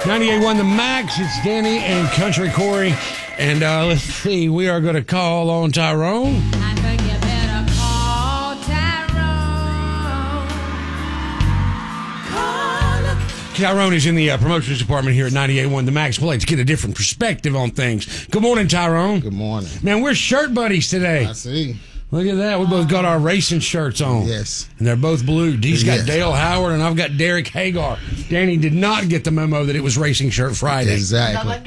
98.1 The Max. It's Danny and Country Corey. And let's see, we are going to call on Tyrone. I think you better call Tyrone. Tyrone is in the promotions department here at 98.1 The Max. We'll let's get a different perspective on things. Good morning, Tyrone. Good morning. Man, we're shirt buddies today. I see. Look at that. We both got our racing shirts on. Yes. And they're both blue. Dee's got Yes. Dale Howard, and I've got Derek Hagar. Danny did not get the memo that it was Racing Shirt Friday. Exactly.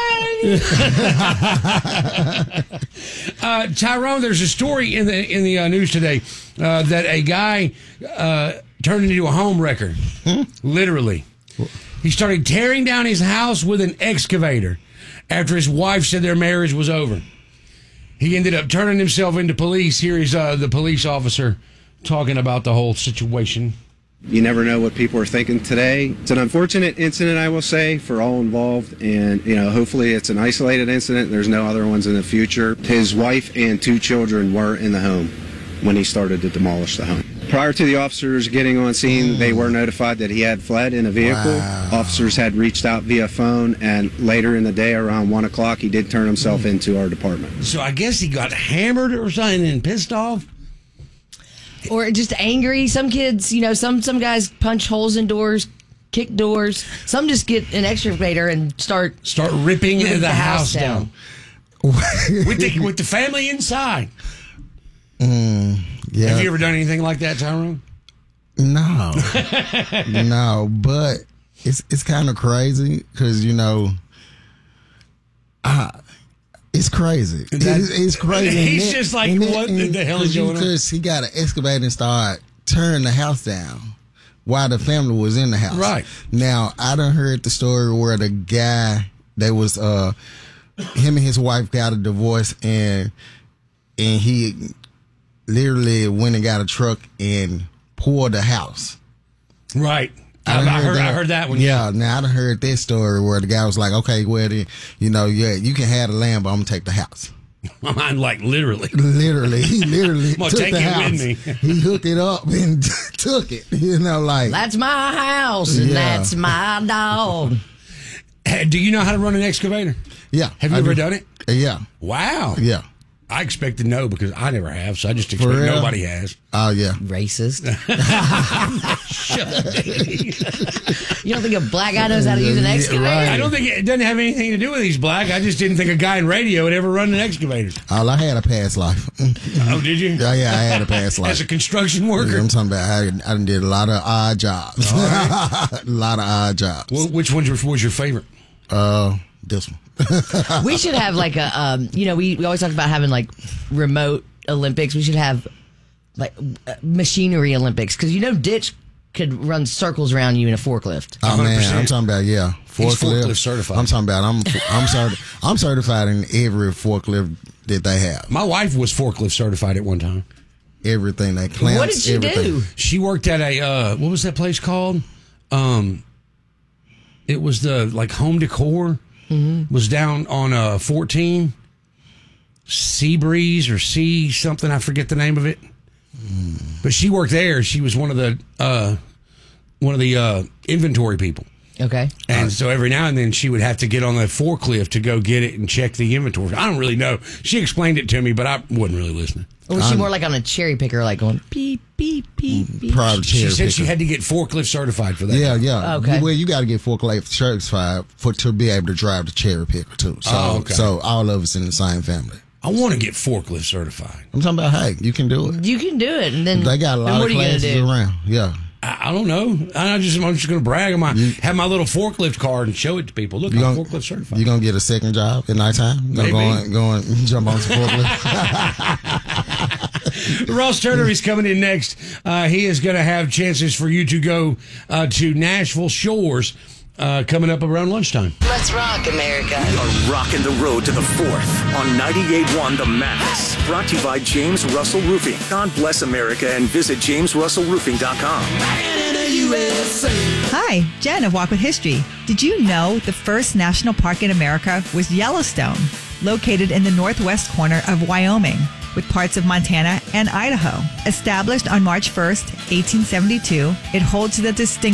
Tyrone, there's a story in the news today that a guy turned into a home wrecker. Literally. He started tearing down his house with an excavator after his wife said their marriage was over. He ended up turning himself into police. Here is the police officer talking about the whole situation. You never know what people are thinking today. It's an unfortunate incident, I will say, for all involved. And, hopefully it's an isolated incident. There's no other ones in the future. His wife and 2 children were in the home when he started to demolish the home. Prior to the officers getting on scene, they were notified that he had fled in a vehicle. Wow. Officers had reached out via phone, and later in the day, around 1 o'clock, he did turn himself into our department. So I guess he got hammered or something and pissed off. Or just angry. Some kids, some guys punch holes in doors, kick doors. Some just get an excavator and start ripping the house down. with the family inside. Yeah. Have you ever done anything like that, Tyrone? No. No, but it's kind of crazy because, it's crazy. It's crazy. He's just like, what the hell is going on? Because he got an excavator and started tearing the house down while the family was in the house. Right. Now, I done heard the story where the guy, him and his wife got a divorce and he literally went and got a truck and poured the house. Right. I heard that one. Yeah, now I done heard this story where the guy was like, okay, well, then, you can have the land, but I'm going to take the house. I'm like, literally. Literally. He literally I'm gonna took take the it house. with me. He hooked it up and took it, That's my house and that's my dog. Do you know how to run an excavator? Yeah. Have you ever done it? Yeah. Wow. Yeah. I expected no because I never have, so I just expect real? nobody has. Oh, yeah. Racist. Shut up, Danny. You don't think a black guy knows how to use an excavator? Right. I don't think it doesn't have anything to do with he's black. I just didn't think a guy in radio would ever run an excavator. All I had a past life. Oh, did you? Yeah, I had a past life. As a construction worker? I'm talking about I done did a lot of odd jobs. A lot of odd jobs. Well, which one was your favorite? This one. We should have like a, we always talk about having like remote Olympics. We should have like machinery Olympics because ditch could run circles around you in a forklift. Oh 100%. man, I'm talking about forklift certified. I'm talking about I'm certified in every forklift that they have. My wife was forklift certified at one time. Everything they clamps. What did she do? She worked at a what was that place called? It was the home decor. Mm-hmm. Was down on 14 Sea Breeze or Sea something. I forget the name of it. But she worked there. She was one of the inventory people. Okay. And so every now and then she would have to get on the forklift to go get it and check the inventory. I don't really know. She explained it to me, but I wasn't really listening. Or was she more like on a cherry picker, like going beep, beep, beep, beep? Probably She said she had to get forklift certified for that. Yeah. Okay. Well, you got to get forklift certified to be able to drive the cherry picker too. So, so all of us in the same family. I want to get forklift certified. I'm talking about, hey, you can do it. You can do it, and then They got a lot of classes around. Yeah. I don't know. I'm just going to brag on have my little forklift card and show it to people. Look, I'm forklift certified. You going to get a second job at nighttime? Maybe. Go and jump on some forklift. Ross Turner is coming in next. He is going to have chances for you to go to Nashville Shores coming up around lunchtime. Let's rock, America. We are rocking the road to the 4th on 98.1 The Max. Brought to you by James Russell Roofing. God bless America and visit jamesrussellroofing.com. Hi, Jen of Walk with History. Did you know the first national park in America was Yellowstone, located in the northwest corner of Wyoming, with parts of Montana and Idaho? Established on March 1st, 1872, it holds the distinction